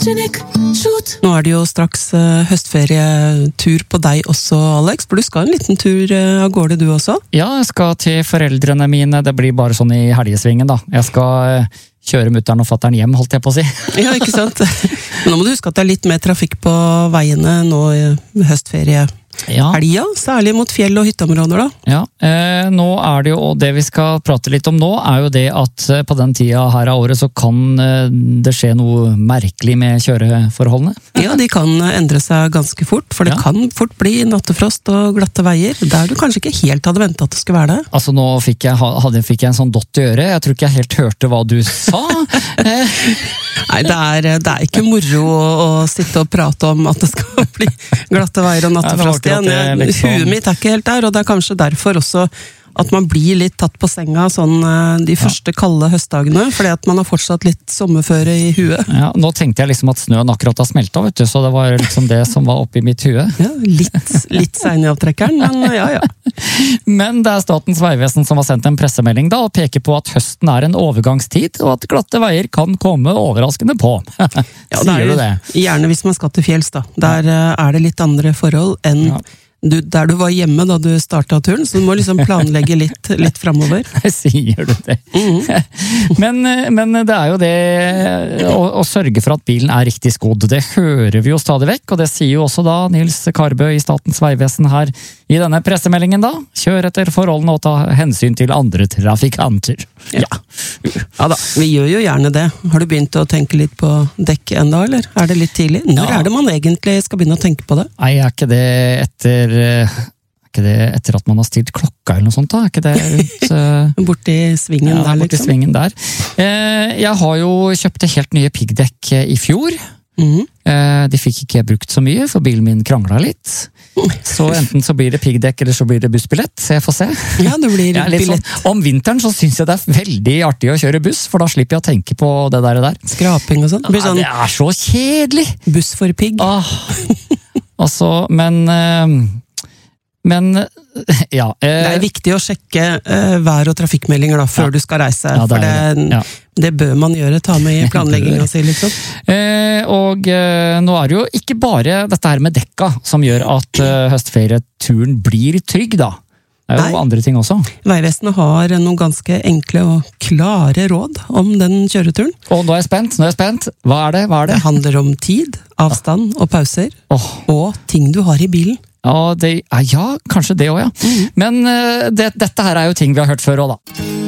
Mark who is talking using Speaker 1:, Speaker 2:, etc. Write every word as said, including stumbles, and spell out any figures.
Speaker 1: Photogenic, shoot! Nå er det jo straks uh, høstferietur på deg også, Alex, for du skal en liten tur uh, av gårde du også?
Speaker 2: Ja, jeg skal til foreldrene mine, det blir bare sånn i helgesvingen da. Jeg skal uh, kjøre mutteren og fatteren hjem, holdt jeg på å si.
Speaker 1: Ja, ikke sant? Men nå må du huske at det er litt mer trafikk på veiene nå i høstferie.
Speaker 2: Ja.
Speaker 1: Helga, særlig mot fjell og hytteområder da.
Speaker 2: Ja, eh, nå er det jo, og det vi skal prate litt om nå, er jo det at eh, på den tida her av året så kan eh, det skje noe merkelig med kjøreforholdene.
Speaker 1: Ja, de kan endre seg ganske fort, for det ja. kan fort bli nattefrost og glatte veier, der du kanskje ikke helt hadde ventet at det skulle være det.
Speaker 2: Altså nå fikk jeg, hadde, fikk jeg en sånn dott i øret, jeg tror ikke jeg helt hørte hva du sa.
Speaker 1: Nei, det er, det er ikke moro å, å sitte og prate om at det skal bli glatte veier og nattefrost igjen. Det, liksom. Huet mitt er ikke helt der, og det er kanskje derfor også at man blir litt tatt på senga sånn de første ja. kalde høstdagene, fordi at man har fortsatt litt sommerføre i huet.
Speaker 2: Ja, nå tenkte jeg liksom at snøen akkurat har smeltet, vet du, så det var liksom det som var oppe i mitt hue.
Speaker 1: Ja, litt, litt sein i avtrekkeren, men ja, ja.
Speaker 2: Men det er Statens vegvesen som har sendt en pressemelding da, og peker på at høsten er en overgangstid, og at glatte veier kan komme overraskende på.
Speaker 1: Ja, sier du det? Gjerne hvis man skal til fjells da. Der er det litt andre forhold enn ja. Du, der du var hjemme da du startet turen, så du må liksom planlegge litt, litt fremover.
Speaker 2: Sier du det? Mm-hmm. men, men det er jo det å, å sørge for at bilen er riktig skodd. Det hører vi jo stadig vekk, og det sier jo også da Nils Karbø i Statens vegvesen her i denne pressemeldingen da. Kjør etter forholdene og ta hensyn til andre trafikanter.
Speaker 1: Ja. Ja da, vi gjør jo gjerne det. Har du begynt å tenke litt på dekk enda, eller? Er det litt tidlig? Når ja. er det man egentlig skal begynne å tenke på det?
Speaker 2: Nei, er ikke det etter Er ikke det etter at man har stilt klokka eller noe sånt da? Er ikke det ut, uh...
Speaker 1: borti svingen
Speaker 2: ja,
Speaker 1: der,
Speaker 2: borti
Speaker 1: liksom?
Speaker 2: Svingen der. Eh, jeg har jo kjøpt helt nye piggdekk i fjor. Mm-hmm. eh, de fikk ikke brukt så mye, for bilen min kranglet litt. Så enten så blir det piggdekk, eller så blir det bussbillett. Så jeg får se.
Speaker 1: Ja, det blir billett.
Speaker 2: Sånn, om vinteren så synes jeg det er veldig artig å kjøre buss, for da slipper jeg å tenke på det der. der.
Speaker 1: Skraping og sånn. Det,
Speaker 2: sånn. Ja, det er så kjedelig!
Speaker 1: Buss for pigg.
Speaker 2: Ah. Altså, men Men, ja eh,
Speaker 1: Det er viktig å sjekke eh, vær- og trafikkmeldinger da, før ja. du skal reise, ja, det for det, ja. det bør man gjøre, ta med i planleggingen si, liksom.
Speaker 2: Eh, og eh, nå er det jo ikke bare dette her med dekka som gjør at eh, høstferieturen blir trygg da. Det er jo Nei. andre ting også.
Speaker 1: Veivesenet har noen ganske enkle og klare råd om den kjøreturen.
Speaker 2: Og nå er jeg spent, nå er jeg spent. Hva er det? Hva er det?
Speaker 1: Det handler om tid, avstand og pauser,
Speaker 2: oh.
Speaker 1: og ting du har i bilen.
Speaker 2: Ja, det, ja, kanskje det også, ja. Mm. Men uh, det, dette her er jo ting vi har hørt før også, da.